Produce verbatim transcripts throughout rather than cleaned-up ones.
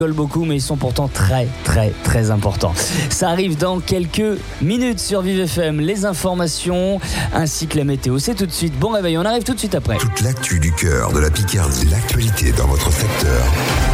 beaucoup, mais ils sont pourtant très très très importants. Ça arrive dans quelques minutes sur Vive F M, les informations ainsi que la météo. C'est tout de suite. Bon réveil, on arrive tout de suite après. Toute l'actu du cœur de la Picardie, l'actualité dans votre secteur.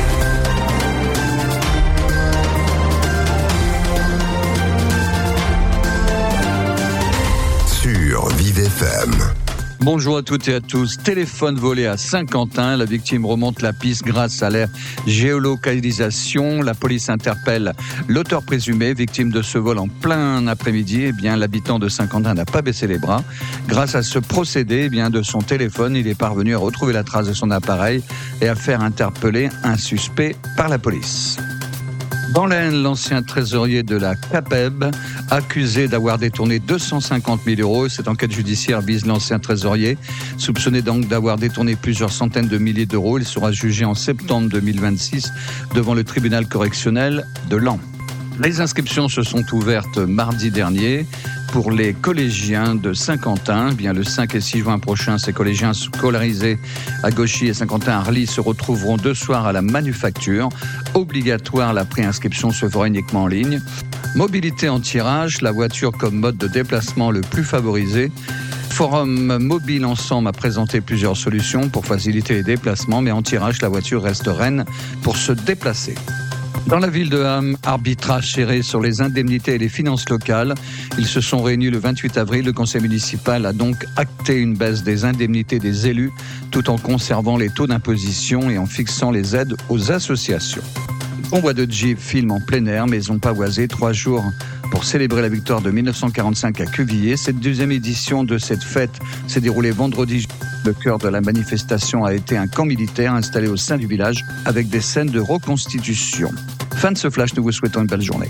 Sur Vive F M. Bonjour à toutes et à tous. Téléphone volé à Saint-Quentin. La victime remonte la piste grâce à la géolocalisation. La police interpelle l'auteur présumé, victime de ce vol en plein après-midi. Eh bien, l'habitant de Saint-Quentin n'a pas baissé les bras. Grâce à ce procédé, eh bien, de son téléphone, il est parvenu à retrouver la trace de son appareil et à faire interpeller un suspect par la police. Dans l'Aisne, l'ancien trésorier de la CAPEB, accusé d'avoir détourné deux cent cinquante mille euros. Cette enquête judiciaire vise l'ancien trésorier, soupçonné donc d'avoir détourné plusieurs centaines de milliers d'euros. Il sera jugé en septembre deux mille vingt-six devant le tribunal correctionnel de Laon. Les inscriptions se sont ouvertes mardi dernier pour les collégiens de Saint-Quentin. Bien, le cinq et six juin prochain, ces collégiens scolarisés à Gauchy et Saint-Quentin-Arly se retrouveront deux soirs à la Manufacture. Obligatoire, la préinscription se fera uniquement en ligne. Mobilité en tirage, la voiture comme mode de déplacement le plus favorisé. Forum Mobile Ensemble a présenté plusieurs solutions pour faciliter les déplacements, mais en tirage, la voiture reste reine pour se déplacer. Dans la ville de Ham, arbitrage serré sur les indemnités et les finances locales. Ils se sont réunis le vingt-huit avril. Le conseil municipal a donc acté une baisse des indemnités des élus tout en conservant les taux d'imposition et en fixant les aides aux associations. Convoi de Jeep filme en plein air, maison pavoisée, trois jours pour célébrer la victoire de dix-neuf cent quarante-cinq à Quevilly. Cette deuxième édition de cette fête s'est déroulée vendredi. Le cœur de la manifestation a été un camp militaire installé au sein du village avec des scènes de reconstitution. Fin de ce flash, nous vous souhaitons une belle journée.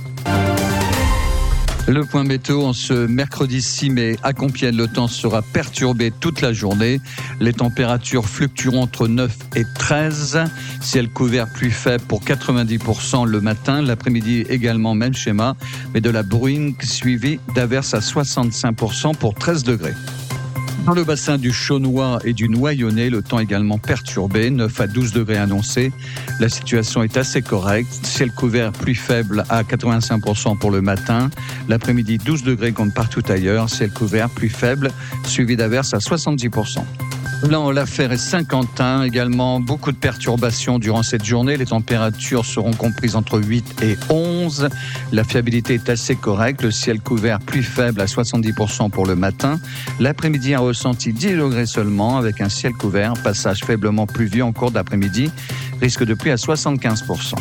Le point météo en ce mercredi six mai à Compiègne, le temps sera perturbé toute la journée. Les températures fluctueront entre neuf et treize. Ciel couvert pluie faible pour quatre-vingt-dix pour cent le matin. L'après-midi également même schéma, mais de la bruine suivie d'averses à soixante-cinq pour cent pour treize degrés. Dans le bassin du Chaunois et du Noyonnais, le temps également perturbé, neuf à douze degrés annoncés. La situation est assez correcte. Ciel couvert, pluie faible à quatre-vingt-cinq pour cent pour le matin. L'après-midi, douze degrés comme partout ailleurs. Ciel couvert, pluie faible, suivi d'averses à soixante-dix pour cent. Là, l'affaire est Saint-Quentin, également beaucoup de perturbations durant cette journée. Les températures seront comprises entre huit et onze. La fiabilité est assez correcte. Le ciel couvert, pluie faible à soixante-dix pour cent pour le matin. L'après-midi a ressenti dix degrés seulement avec un ciel couvert. Passage faiblement pluvieux en cours d'après-midi. Risque de pluie à soixante-quinze pour cent.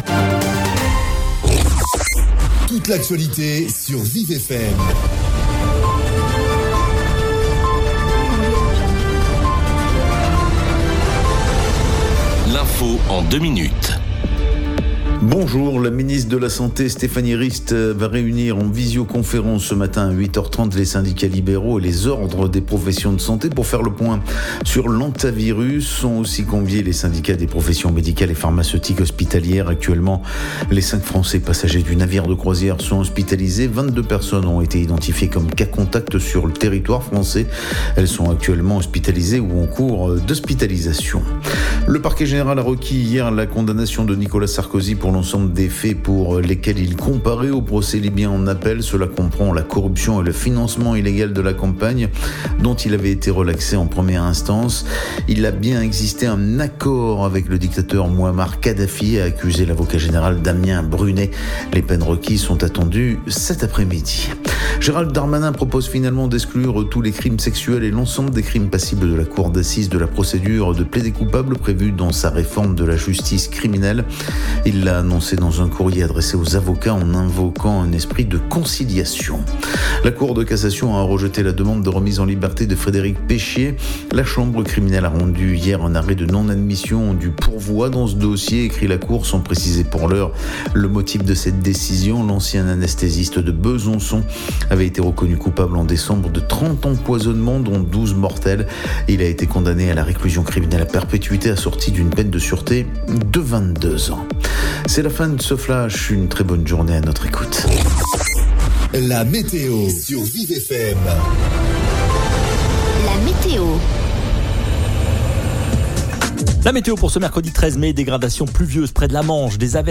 Toute l'actualité sur Vive F M. L'info en deux minutes. Bonjour, la ministre de la Santé Stéphanie Rist va réunir en visioconférence ce matin à huit heures trente les syndicats libéraux et les ordres des professions de santé pour faire le point sur l'hantavirus. Sont aussi conviés les syndicats des professions médicales et pharmaceutiques hospitalières. Actuellement, les cinq Français passagers du navire de croisière sont hospitalisés. vingt-deux personnes ont été identifiées comme cas contact sur le territoire français. Elles sont actuellement hospitalisées ou en cours d'hospitalisation. Le parquet général a requis hier la condamnation de Nicolas Sarkozy pour l'ensemble des faits pour lesquels il comparait au procès libyen en appel. Cela comprend la corruption et le financement illégal de la campagne dont il avait été relaxé en première instance. Il a bien existé un accord avec le dictateur Mouammar Kadhafi, a accusé l'avocat général Damien Brunet. Les peines requises sont attendues cet après-midi. Gérald Darmanin propose finalement d'exclure tous les crimes sexuels et l'ensemble des crimes passibles de la cour d'assises de la procédure de plaider coupable prévue dans sa réforme de la justice criminelle. Il l'a annoncé dans un courrier adressé aux avocats en invoquant un esprit de conciliation. La Cour de cassation a rejeté la demande de remise en liberté de Frédéric Péchier. La chambre criminelle a rendu hier un arrêt de non-admission du pourvoi dans ce dossier, écrit la Cour, sans préciser pour l'heure le motif de cette décision. L'ancien anesthésiste de Besançon avait été reconnu coupable en décembre de trente empoisonnements, dont douze mortels. Il a été condamné à la réclusion criminelle à perpétuité assortie d'une peine de sûreté de vingt-deux ans. C'est la fin de ce flash. Une très bonne journée à notre écoute. La météo sur Vive F M. La météo. La météo pour ce mercredi treize mai, dégradation pluvieuse près de la Manche, des averses